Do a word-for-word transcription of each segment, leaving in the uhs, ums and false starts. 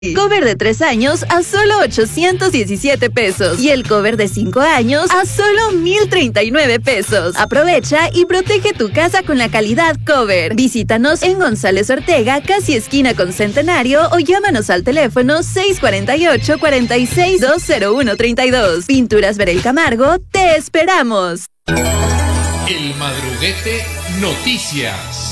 Cover de tres años a solo ochocientos diecisiete pesos y el cover de cinco años a solo mil treinta y nueve pesos. Aprovecha y protege tu casa con la calidad Cover. Visítanos en González Ortega, casi esquina con Centenario, o llámanos al teléfono seis cuatro ocho, cuatro seis dos cero uno tres dos. Pinturas Verel Camargo, te esperamos. El Madruguete Noticias.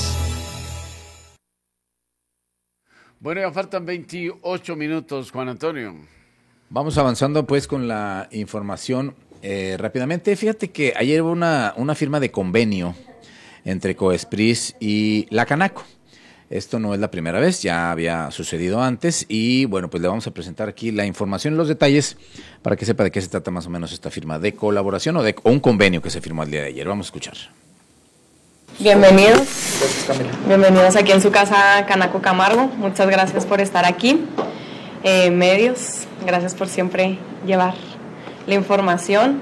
Bueno, ya faltan veintiocho minutos, Juan Antonio. Vamos avanzando pues con la información eh, rápidamente. Fíjate que ayer hubo una, una firma de convenio entre Coespris y la Canaco. Esto no es la primera vez, ya había sucedido antes y bueno, pues le vamos a presentar aquí la información y los detalles para que sepa de qué se trata más o menos esta firma de colaboración o de o un convenio que se firmó el día de ayer. Vamos a escuchar. Bienvenidos, bienvenidos aquí en su casa Canaco Camargo, muchas gracias por estar aquí, eh, medios, gracias por siempre llevar la información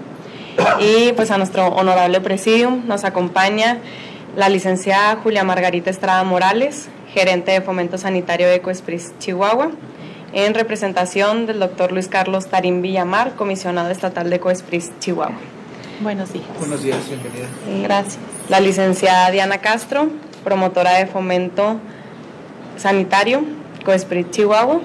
y pues a nuestro honorable presidium nos acompaña la licenciada Julia Margarita Estrada Morales, gerente de Fomento Sanitario de Coespris Chihuahua, en representación del doctor Luis Carlos Tarín Villamar, comisionado estatal de Coespris Chihuahua. Buenos días. Buenos días, bienvenida. Gracias. La licenciada Diana Castro, promotora de Fomento Sanitario, Coespris Chihuahua.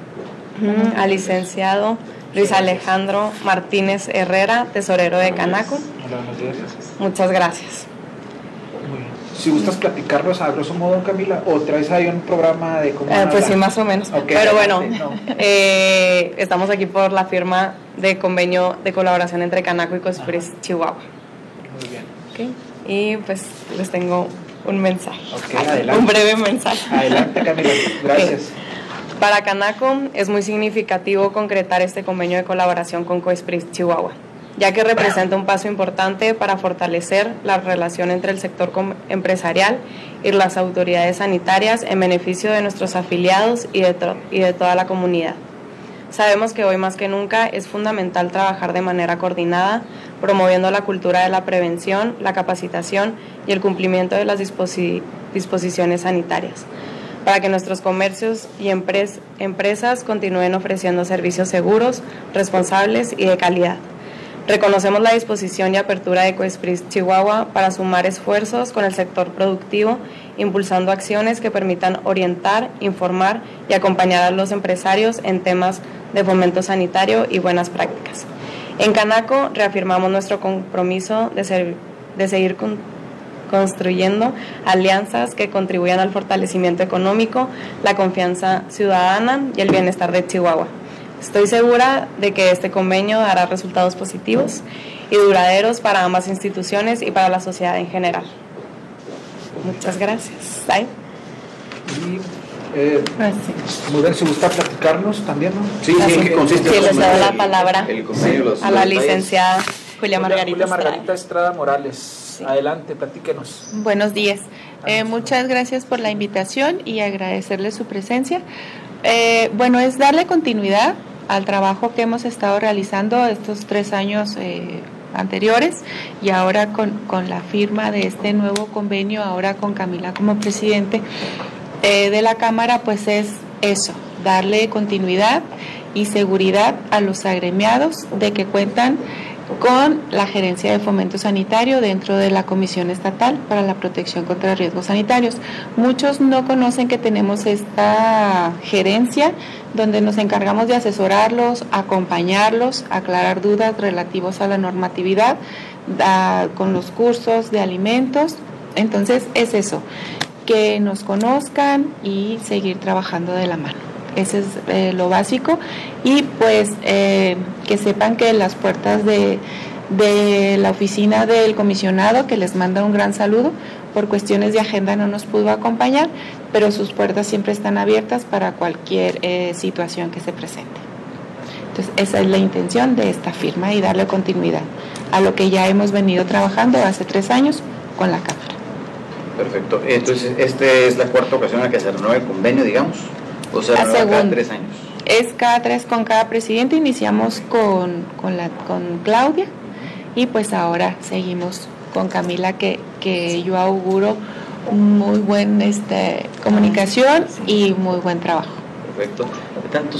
Mm, al licenciado Luis Alejandro Martínez Herrera, tesorero de Canaco. Hola, buenos días. Muchas gracias. Muy bien. Si gustas platicarnos a grosso modo, Camila, o traes ahí un programa de cómo... Eh, pues sí, más o menos. Okay, Pero bueno, sí, no. eh, estamos aquí por la firma de convenio de colaboración entre Canaco y Coespris Chihuahua. Muy bien. Okay. Y pues les tengo un mensaje. Okay, adelante. Un breve mensaje. Adelante, Camila. Gracias. Okay. Para Canaco es muy significativo concretar este convenio de colaboración con Coespris Chihuahua, ya que representa un paso importante para fortalecer la relación entre el sector empresarial y las autoridades sanitarias en beneficio de nuestros afiliados y de, to- y de toda la comunidad. Sabemos que hoy más que nunca es fundamental trabajar de manera coordinada, promoviendo la cultura de la prevención, la capacitación y el cumplimiento de las disposi- disposiciones sanitarias, para que nuestros comercios y empres- empresas continúen ofreciendo servicios seguros, responsables y de calidad. Reconocemos la disposición y apertura de Coespris Chihuahua para sumar esfuerzos con el sector productivo, impulsando acciones que permitan orientar, informar y acompañar a los empresarios en temas de fomento sanitario y buenas prácticas. En Canaco reafirmamos nuestro compromiso de, ser, de seguir con, construyendo alianzas que contribuyan al fortalecimiento económico, la confianza ciudadana y el bienestar de Chihuahua. Estoy segura de que este convenio dará resultados positivos y duraderos para ambas instituciones y para la sociedad en general. Muchas gracias. Bye. Y, eh, muy bien, si gusta platicarnos también, ¿no? Sí, sí, ¿en qué consiste? Sí, les doy la palabra el convenio, los, a la los detalles. licenciada Julia Margarita Julia Estrada. Margarita Estrada Morales. Sí. Adelante, platíquenos. Buenos días. Eh, muchas gracias por la invitación y agradecerle su presencia. Eh, bueno, es darle continuidad al trabajo que hemos estado realizando estos tres años eh, anteriores y ahora con, con la firma de este nuevo convenio, ahora con Camila como presidente eh, de la Cámara, pues es eso, darle continuidad y seguridad a los agremiados de que cuentan con la Gerencia de Fomento Sanitario dentro de la Comisión Estatal para la Protección contra Riesgos Sanitarios. Muchos no conocen que tenemos esta gerencia donde nos encargamos de asesorarlos, acompañarlos, aclarar dudas relativas a la normatividad, a, con los cursos de alimentos. Entonces es eso, que nos conozcan y seguir trabajando de la mano. Ese es eh, lo básico y pues eh, que sepan que las puertas de, de la oficina del comisionado, que les manda un gran saludo, por cuestiones de agenda no nos pudo acompañar, pero sus puertas siempre están abiertas para cualquier eh, situación que se presente. Entonces esa es la intención de esta firma y darle continuidad a lo que ya hemos venido trabajando hace tres años con la Cámara. Perfecto, entonces esta es la cuarta ocasión en la que se renueva el convenio, digamos. O sea, cada tres años. Es cada tres con cada presidente. Iniciamos con, con, la, con Claudia y pues ahora seguimos con Camila, que, que yo auguro muy buena este, comunicación y muy buen trabajo. Perfecto. tanto